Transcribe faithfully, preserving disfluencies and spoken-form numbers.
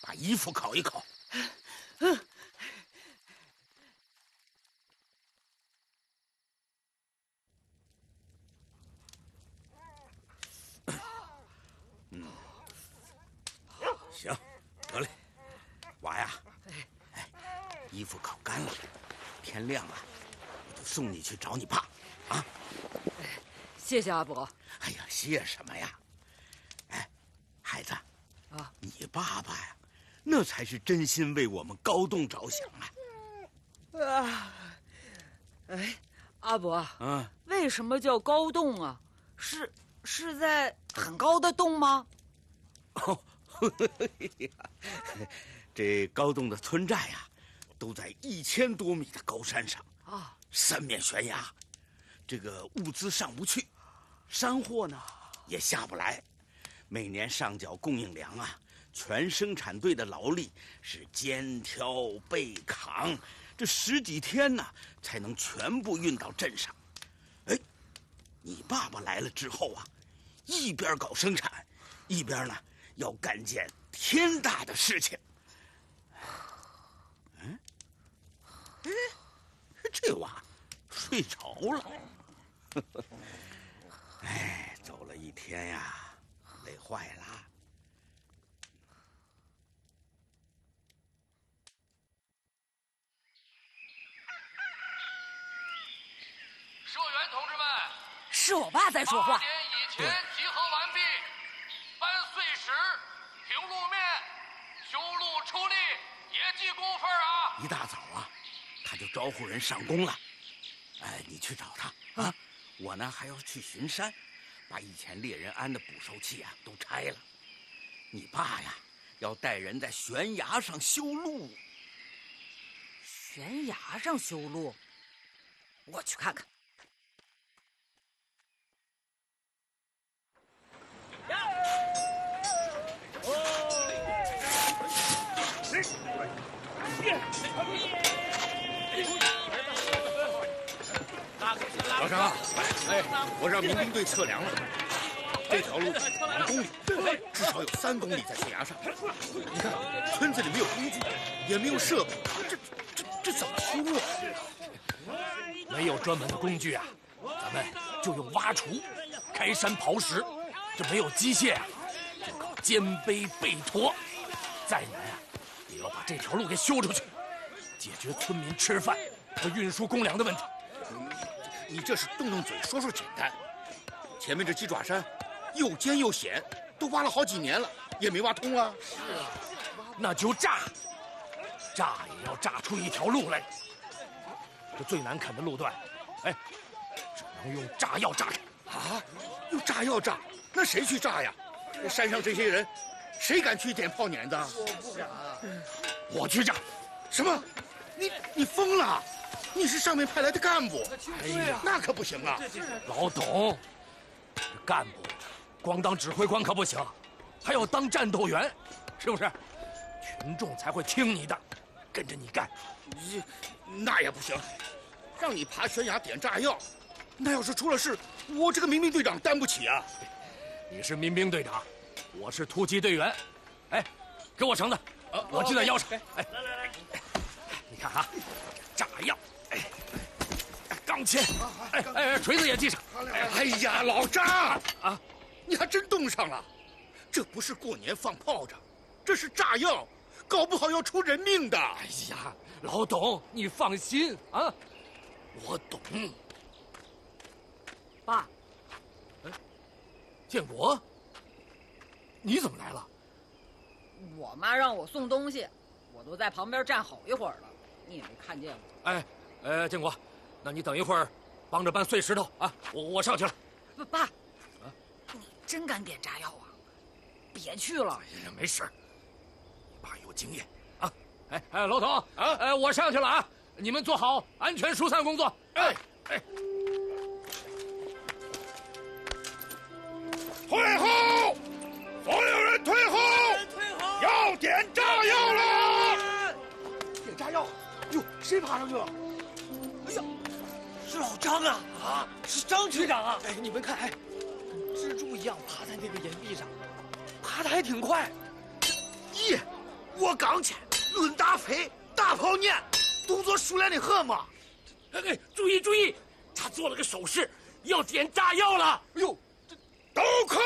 把衣服烤一烤。 嗯。 嗯，行，得嘞，娃呀，哎，衣服烤干了，天亮了，我就送你去找你爸，啊。 谢谢阿伯。 哎呀，谢什么呀？哎，孩子， 啊， 你爸爸呀，那才是真心为我们高栋着想啊！ 啊，哎，阿伯， 嗯， 为什么叫高栋啊？是是在很高的洞吗？ 哦，这高栋的村寨呀，都在一千多米的高山上啊，三面悬崖，这个物资上不去。山货呢也下不来，每年上缴供应粮啊，全生产队的劳力是肩挑背扛，这十几天呢才能全部运到镇上。哎，你爸爸来了之后啊，一边搞生产，一边呢要干件天大的事情。嗯，哎，这娃睡着了。哎，走了一天呀，累坏了。 社员同志们， 是我爸在说话。 八点以前集合完毕，搬碎石、平路面、修路出力，也记工分啊！ 一大早啊，他就招呼人上工了。哎，你去找他啊！我呢还要去巡山，把以前猎人安的捕兽器啊都拆了。你爸呀，要带人在悬崖上修路。 悬崖上修路？我去看看。 老张啊，哎，我让民兵队测量了，这条路两公里，至少有三公里在悬崖上。你看，村子里没有工具，也没有设备，这这这怎么修啊？ 没有专门的工具啊，咱们就用挖锄、开山刨石。这没有机械啊，就靠肩背背驮。再难啊，也要把这条路给修出去，解决村民吃饭和运输公粮的问题。 你这是动动嘴说说简单，前面这鸡爪山又尖又险，都挖了好几年了，也没挖通啊。 是啊，那就炸，炸也要炸出一条路来。这最难啃的路段，哎，只能用炸药炸开。 啊，用炸药炸？那谁去炸呀？山上这些人，谁敢去点炮碾子？ 我不敢，我去炸。 什么？你你疯了？你是上面派来的干部， 哎呀， 那可不行啊！ 老董，这干部光当指挥官可不行，还要当战斗员，是不是？群众才会听你的，跟着你干。 你那也不行，让你爬悬崖点炸药，那要是出了事，我这个民兵队长担不起啊！ 你是民兵队长，我是突击队员。哎，给我绳子， 啊、 我系在腰上。哎，来来来，你看啊，炸药。哎，钢钎，哎哎，锤子也系上。 哎呀，老张啊，你还真冻上了。这不是过年放炮仗，这是炸药，搞不好要出人命的。 哎呀，老董，你放心啊，我懂。 爸， 哎，建国，你怎么来了？ 我妈让我送东西，我都在旁边站好一会儿了，你也没看见我。 哎。呃，建国，那你等一会儿，帮着搬碎石头啊！我我上去了。 爸，啊，你真敢点炸药啊？别去了。 哎呀，没事，你爸有经验啊！哎哎，老董啊，哎，我上去了啊！你们做好安全疏散工作。哎哎， 退后！所有人退后！ 退后！ 要点炸药了！ 点炸药！哟，谁爬上去了？ 哎呀，是老张啊！啊，是张局长啊！ 哎，你们看，哎， 蜘蛛一样爬在那个岩壁上，爬得还挺快。 耶， 我刚前抡大飞，大炮撵，动作熟练的很嘛。 哎注意注意，他做了个手势，要点炸药了。 哎呦，都快